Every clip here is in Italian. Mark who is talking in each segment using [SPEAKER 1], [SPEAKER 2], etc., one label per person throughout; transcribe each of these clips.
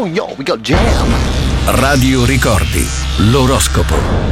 [SPEAKER 1] yo, we got jam.
[SPEAKER 2] Radio Ricordi, l'oroscopo.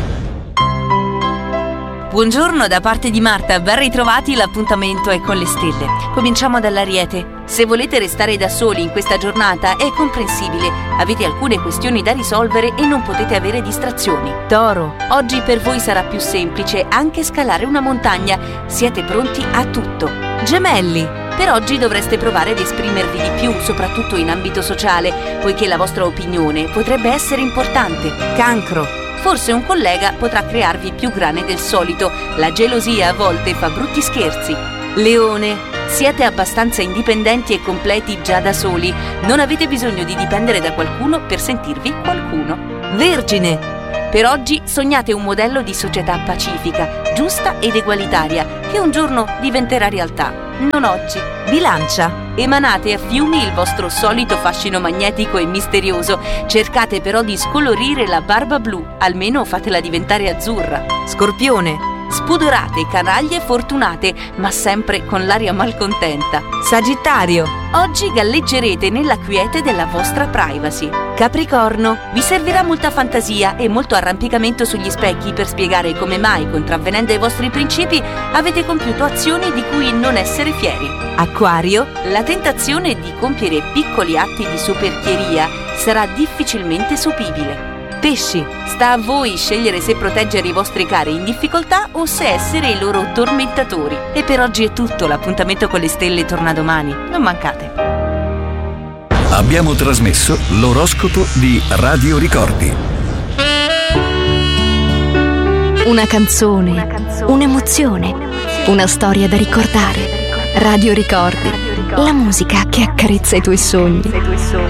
[SPEAKER 3] Buongiorno da parte di Marta, ben ritrovati, l'appuntamento è con le stelle. Cominciamo dall'Ariete. Se volete restare da soli in questa giornata è comprensibile, avete alcune questioni da risolvere e non potete avere distrazioni. Toro, oggi per voi sarà più semplice anche scalare una montagna, siete pronti a tutto. Gemelli, per oggi dovreste provare ad esprimervi di più, soprattutto in ambito sociale, poiché la vostra opinione potrebbe essere importante. Cancro, forse un collega potrà crearvi più grane del solito, la gelosia a volte fa brutti scherzi. Leone, siete abbastanza indipendenti e completi già da soli, non avete bisogno di dipendere da qualcuno per sentirvi qualcuno. Vergine, per oggi sognate un modello di società pacifica, giusta ed egualitaria, che un giorno diventerà realtà, non oggi. Bilancia, emanate a fiumi il vostro solito fascino magnetico e misterioso, cercate però di scolorire la barba blu, almeno fatela diventare azzurra. Scorpione, spudorate, canaglie fortunate, ma sempre con l'aria malcontenta. Sagittario, oggi galleggerete nella quiete della vostra privacy. Capricorno, vi servirà molta fantasia e molto arrampicamento sugli specchi per spiegare come mai, contravvenendo ai vostri principi, avete compiuto azioni di cui non essere fieri. Acquario, la tentazione di compiere piccoli atti di soperchieria sarà difficilmente sopibile. Pesci, sta a voi scegliere se proteggere i vostri cari in difficoltà o se essere i loro tormentatori. E per oggi è tutto, l'appuntamento con le stelle torna domani, non mancate.
[SPEAKER 2] Abbiamo trasmesso l'oroscopo di Radio Ricordi.
[SPEAKER 4] Una canzone, un'emozione, una storia da ricordare. Radio Ricordi, la musica che accarezza i tuoi sogni.